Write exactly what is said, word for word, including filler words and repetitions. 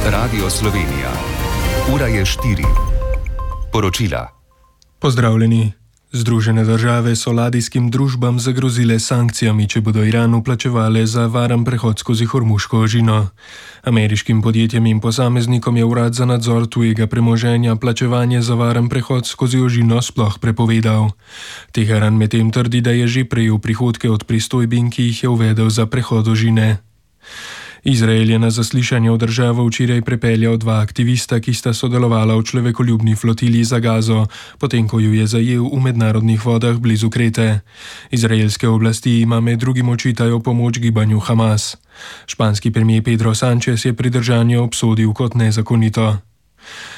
Radio Slovenija. Ura je štiri. Poročila. Pozdravljeni. Združene države so ladijskim družbam zagrozile s sankcijami, če bodo Iranu plačevale za varen prehod skozi Hormuško ožino. Ameriškim podjetjem in posameznikom je urad za nadzor tujega premoženja plačevanje za varen prehod skozi ožino sploh prepovedal. Teheran medtem trdi, da je že prejel prihodke od pristojbin, ki jih je uvedel za prehod ožine. Izrael je na zaslišanje v državo včeraj prepeljal dva aktivista, ki sta sodelovala v človekoljubni flotili za Gazo, potem ko ju je zajel v mednarodnih vodah blizu Krete. Izraelske oblasti ima med drugim očitajo pomoč gibanju Hamas. Španski premier Pedro Sánchez je pridržanje obsodil kot nezakonito.